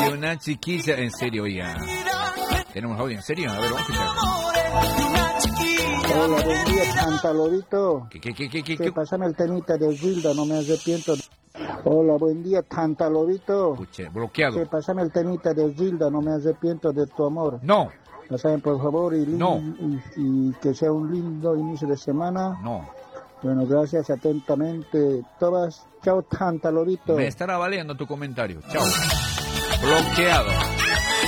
de una chiquilla. En serio, oiga. ¿Tenemos audio en serio? A ver, vamos a escuchar. Hola, buen día, Santa Lobito. ¿Qué? Pásame el temita de Gilda, no me arrepiento. Hola, buen día, Santa Lobito. Escuche, bloqueado. Pásame el temita de Gilda, no me arrepiento de tu amor. No. Pásame, por favor, y que sea un lindo inicio de semana. No. Bueno, gracias, atentamente. Todas, chao, Santa Lobito. Me estará valiendo tu comentario. Chao. Bloqueado.